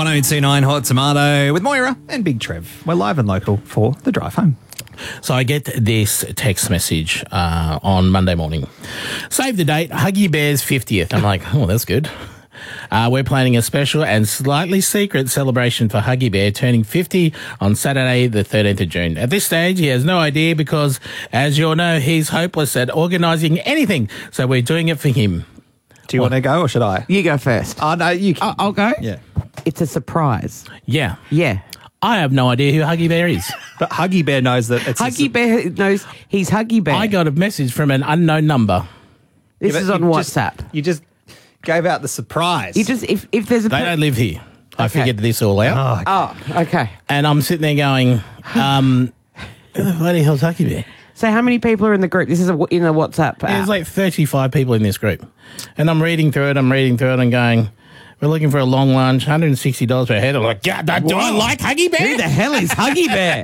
1029 Hot Tomato with Moira and Big Trev. We're live and local for the drive home. So I get this text message on Monday morning. Save the date, Huggy Bear's 50th. I'm like, oh, that's good. We're planning a special and slightly secret celebration for Huggy Bear turning 50 on Saturday, the 13th of June. At this stage, he has no idea because, as you all know, he's hopeless at organising anything. So we're doing it for him. Do you want to go or should I? You go first. Oh, no, you can. I'll go? Yeah. It's a surprise. Yeah. Yeah. I have no idea who Huggy Bear is. But Huggy Bear knows that it's... Huggy Bear knows he's Huggy Bear. I got a message from an unknown number. This is on WhatsApp. You just gave out the surprise. You just, if there's a... They don't live here. I Okay. figured this all out. Oh, Oh, okay. And I'm sitting there going, who the bloody hell's Huggy Bear? So how many people are in the group? This is in a WhatsApp app. There's like 35 people in this group. And I'm reading through it and going, we're looking for a long lunch, $160 per head. I'm like, yeah, do I like Huggy Bear? Who the hell is Huggy Bear?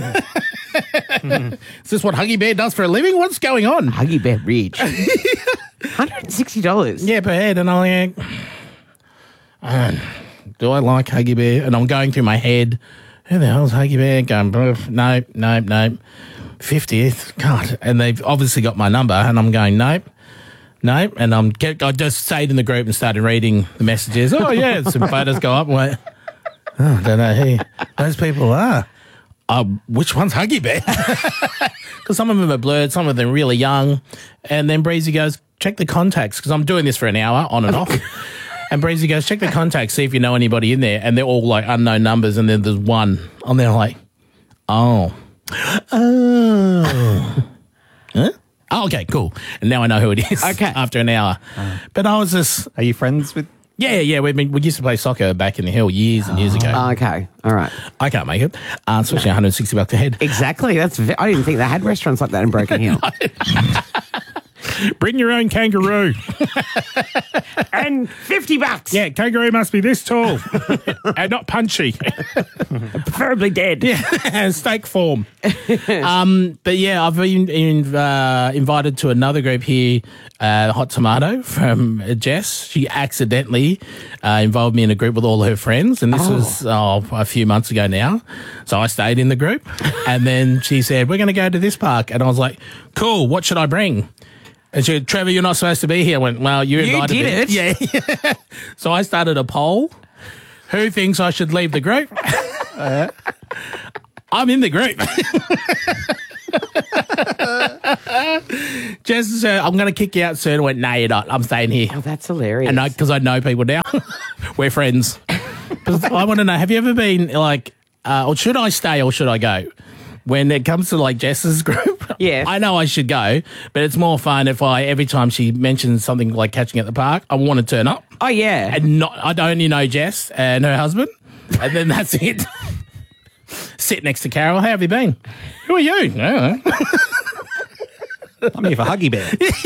Is this what Huggy Bear does for a living? What's going on? Huggy Bear Ridge. $160. Yeah, per head. And I'm like, do I like Huggy Bear? And I'm going through my head, who the hell's Huggy Bear? Going, nope. 50th. God. And they've obviously got my number. And I'm going, nope. And I just stayed in the group and started reading the messages. Oh, yeah, some photos go up. I'm like, oh, I don't know who those people are. Which one's Huggy Bear? Because some of them are blurred, some of them are really young. And then Breezy goes, check the contacts, because I'm doing this for an hour on and off. And Breezy goes, check the contacts, see if you know anybody in there. And they're all like unknown numbers. And then there's one on there like, oh. Huh? Oh, okay, cool. And now I know who it is. Okay. After an hour. But I was just... Are you friends with... Yeah. We used to play soccer back in the hill years and years ago. Okay. All right. I can't make it, especially $160 a head. Exactly. I didn't think they had restaurants like that in Broken Hill. Bring your own kangaroo. And $50. Yeah, kangaroo must be this tall and not punchy. Preferably dead. Yeah, steak form. But yeah, I've been invited to another group here, Hot Tomato from Jess. She accidentally involved me in a group with all her friends, and this was a few months ago now. So I stayed in the group, and then she said, we're going to go to this park. And I was like, cool, what should I bring? And she said, Trevor, you're not supposed to be here. I went, well, you invited me. You did it. Yeah. So I started a poll. Who thinks I should leave the group? I'm in the group. Jess said, I'm going to kick you out soon. I went, no, you're not. I'm staying here. Oh, that's hilarious. And because I know people now. We're friends. 'Cause I want to know, have you ever been like, or should I stay or should I go? When it comes to like Jess's group, Yeah. I know I should go, but it's more fun if every time she mentions something like catching at the park, I want to turn up. Oh, yeah. And I only know Jess and her husband, and then that's it. Sit next to Carol. How have you been? Who are you? I don't know. I'm here for Huggy Bear.